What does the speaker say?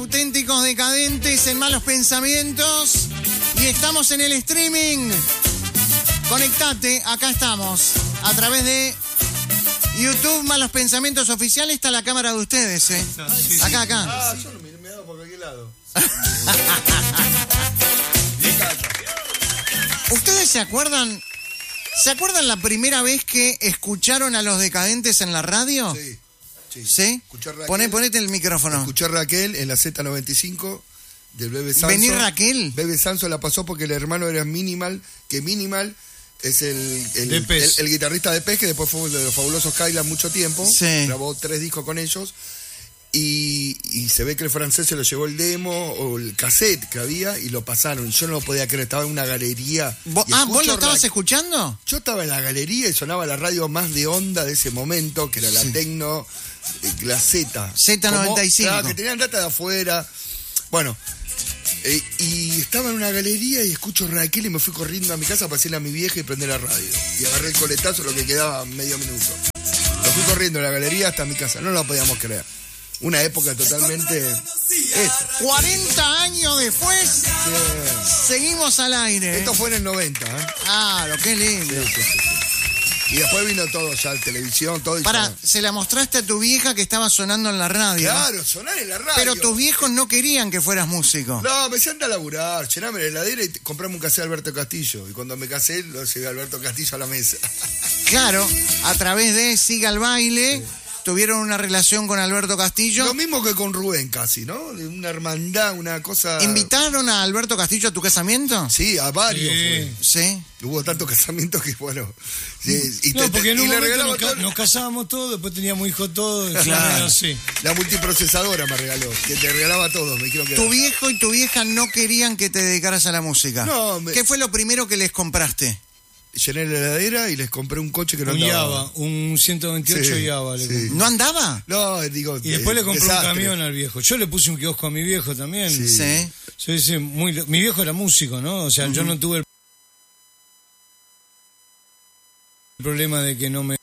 Auténticos decadentes en Malos Pensamientos y estamos en el streaming. Conectate, acá estamos a través de YouTube Malos Pensamientos Oficial. Está la cámara de ustedes, acá. Ah, yo no me he dado por cualquier lado. ¿Ustedes se acuerdan la primera vez que escucharon a Los Decadentes en la radio? Sí. ¿Sí? Ponete el micrófono. Escuché a Raquel en la Z95 del Bebe Sanso. ¿Vení Raquel? Bebe Sanso la pasó porque el hermano era Minimal, que Minimal es el guitarrista de Pez, que después fue de los fabulosos Kylan mucho tiempo. Sí. Grabó 3 discos con ellos. Y se ve que el francés se lo llevó el demo o el cassette que había y lo pasaron. Yo no lo podía creer, estaba en una galería. ¿Vos lo estabas escuchando? Yo estaba en la galería y sonaba la radio más de onda de ese momento, que era la Tecno, la Z. Z95. Claro, que tenían data de afuera. Bueno, y estaba en una galería y escucho Raquel y me fui corriendo a mi casa para decirle a mi vieja y prender la radio. Y agarré el coletazo, lo que quedaba medio minuto. Lo fui corriendo en la galería hasta mi casa, no lo podíamos creer. Una época totalmente... 40 años después, seguimos al aire. Esto fue en el 90, ¿eh? Claro, qué lindo. Sí. Y después vino todo ya, televisión, todo. Se la mostraste a tu vieja que estaba sonando en la radio. Claro, sonar en la radio. Pero tus viejos no querían que fueras músico. No, me decía anda a laburar, llename la heladera y comprame un cassette de Alberto Castillo. Y cuando me casé, lo llevé a Alberto Castillo a la mesa. Claro, a través de Siga el Baile... Sí. Tuvieron una relación con Alberto Castillo. Lo mismo que con Rubén casi, ¿no? Una hermandad, una cosa... ¿Invitaron a Alberto Castillo a tu casamiento? Sí, a varios fue. Sí. Hubo tantos casamientos que, bueno... Sí, porque en un momento nos casábamos todos, después teníamos hijos todos. Claro. Sí. La multiprocesadora me regaló, que te regalaba todo, me dijeron que... ¿Tu viejo y tu vieja no querían que te dedicaras a la música? No. ¿Qué fue lo primero que les compraste? Llené la heladera y les compré un coche que no andaba. Un 128 Java. ¿No andaba? No, digo... Y después le compré un camión al viejo. Yo le puse un kiosco a mi viejo también. Sí. Mi viejo era músico, ¿no? O sea, yo no tuve el problema de que no me...